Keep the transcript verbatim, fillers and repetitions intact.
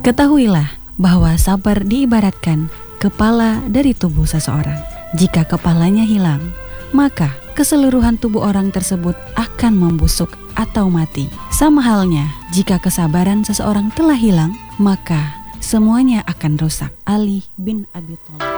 Ketahuilah bahwa sabar diibaratkan kepala dari tubuh seseorang. Jika kepalanya hilang, maka keseluruhan tubuh orang tersebut akan membusuk atau mati. Sama halnya, jika kesabaran seseorang telah hilang, maka semuanya akan rusak. Ali bin Abi Thalib.